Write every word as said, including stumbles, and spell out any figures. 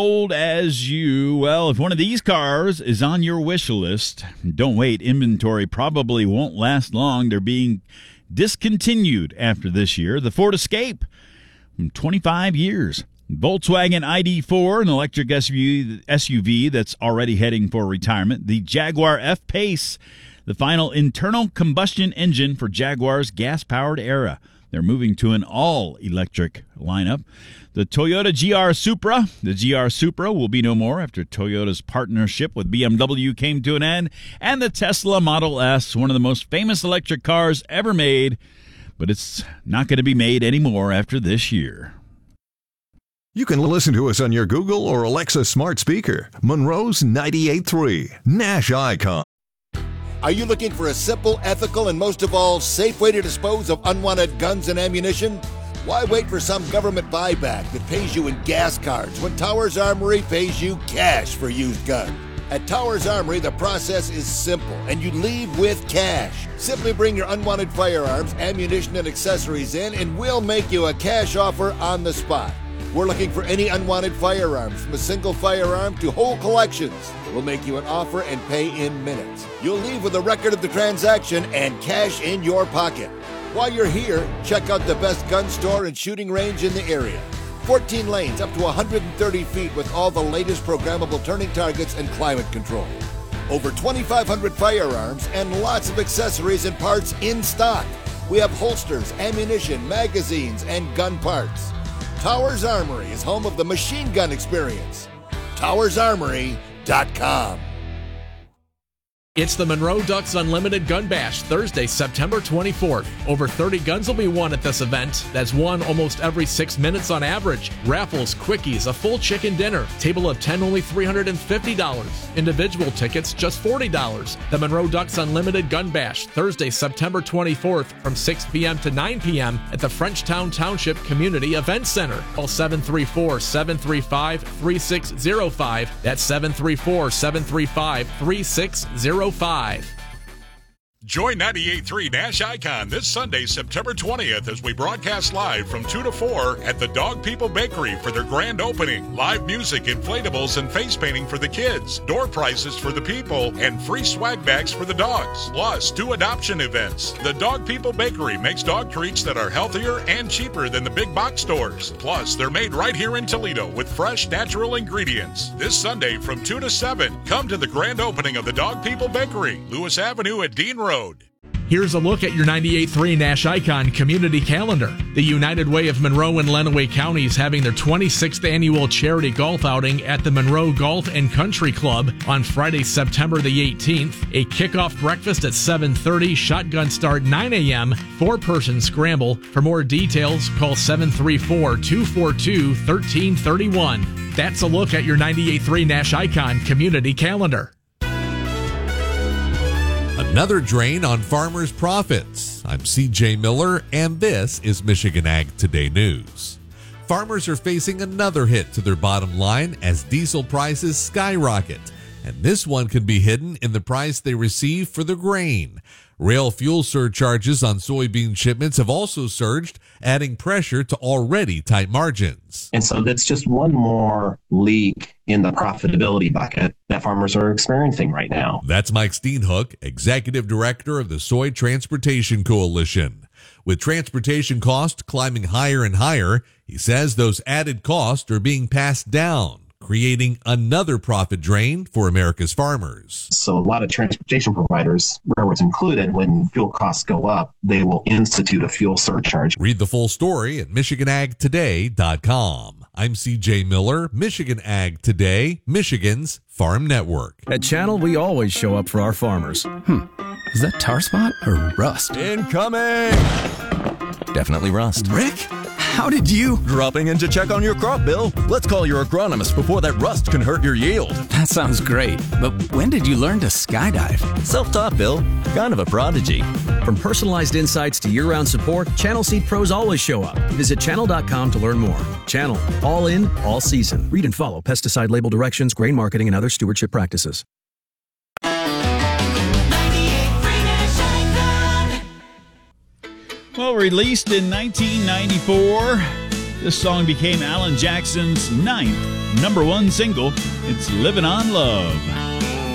Old as you. Well, if one of these cars is on your wish list, don't wait. Inventory probably won't last long. They're being discontinued after this year. The Ford Escape, twenty-five years. Volkswagen I D four, an electric S U V that's already heading for retirement. The Jaguar F-Pace, the final internal combustion engine for Jaguar's gas-powered era. They're moving to an all-electric lineup. The Toyota G R Supra. The G R Supra will be no more after Toyota's partnership with B M W came to an end. And the Tesla Model S, one of the most famous electric cars ever made, but it's not going to be made anymore after this year. You can listen to us on your Google or Alexa smart speaker. Monroe's ninety-eight point three, Nash Icon. Are you looking for a simple, ethical, and most of all, safe way to dispose of unwanted guns and ammunition? Why wait for some government buyback that pays you in gas cards when Towers Armory pays you cash for used guns? At Towers Armory, the process is simple, and you leave with cash. Simply bring your unwanted firearms, ammunition, and accessories in, and we'll make you a cash offer on the spot. We're looking for any unwanted firearms, from a single firearm to whole collections. We'll make you an offer and pay in minutes. You'll leave with a record of the transaction and cash in your pocket. While you're here, check out the best gun store and shooting range in the area. fourteen lanes up to one hundred thirty feet with all the latest programmable turning targets and climate control. Over twenty-five hundred firearms and lots of accessories and parts in stock. We have holsters, ammunition, magazines, and gun parts. Towers Armory is home of the machine gun experience. Towers Armory dot com. It's the Monroe Ducks Unlimited Gun Bash, Thursday, September twenty-fourth. Over thirty guns will be won at this event. That's won almost every six minutes on average. Raffles, quickies, a full chicken dinner. Table of ten, only three hundred fifty dollars. Individual tickets, just forty dollars. The Monroe Ducks Unlimited Gun Bash, Thursday, September twenty-fourth from six p.m. to nine p.m. at the Frenchtown Township Community Event Center. Call seven three four, seven three five, three six zero five. That's seven three four, seven three five, three six zero five. Join ninety-eight point three Nash Icon this Sunday, September twentieth, as we broadcast live from two to four at the Dog People Bakery for their grand opening. Live music, inflatables, and face painting for the kids, door prizes for the people, and free swag bags for the dogs. Plus, two adoption events. The Dog People Bakery makes dog treats that are healthier and cheaper than the big box stores. Plus, they're made right here in Toledo with fresh, natural ingredients. This Sunday from two to seven, come to the grand opening of the Dog People Bakery, Lewis Avenue at Dean Road. Here's a look at your ninety-eight point three Nash Icon community calendar. The United Way of Monroe and Lenawee counties having their twenty-sixth annual charity golf outing at the Monroe Golf and Country Club on Friday, September the eighteenth. A kickoff breakfast at seven thirty, shotgun start nine a.m., four-person scramble. For more details, call seven three four, two four two, one three three one. That's a look at your ninety-eight point three Nash Icon community calendar. Another drain on farmers' profits. I'm C J Miller, and this is Michigan Ag Today News. Farmers are facing another hit to their bottom line as diesel prices skyrocket, and this one can be hidden in the price they receive for the grain. Rail fuel surcharges on soybean shipments have also surged, adding pressure to already tight margins. And so that's just one more leak in the profitability bucket that farmers are experiencing right now. That's Mike Steenhoek, Executive Director of the Soy Transportation Coalition. With transportation costs climbing higher and higher, he says those added costs are being passed down, creating another profit drain for America's farmers. So a lot of transportation providers, railroads included, when fuel costs go up, they will institute a fuel surcharge. Read the full story at Michigan Ag Today dot com. I'm C J Miller, Michigan Ag Today, Michigan's Farm Network. At Channel, we always show up for our farmers. Hmm, is that tar spot or rust? Incoming! Definitely rust. Rick? How did you? Dropping in to check on your crop, Bill. Let's call your agronomist before that rust can hurt your yield. That sounds great, but when did you learn to skydive? Self-taught, Bill. Kind of a prodigy. From personalized insights to year-round support, Channel Seed Pros always show up. Visit channel dot com to learn more. Channel, all in, all season. Read and follow pesticide label directions, grain marketing, and other stewardship practices. Well, released in nineteen ninety-four, This song became Alan Jackson's ninth number one single. It's Living on Love.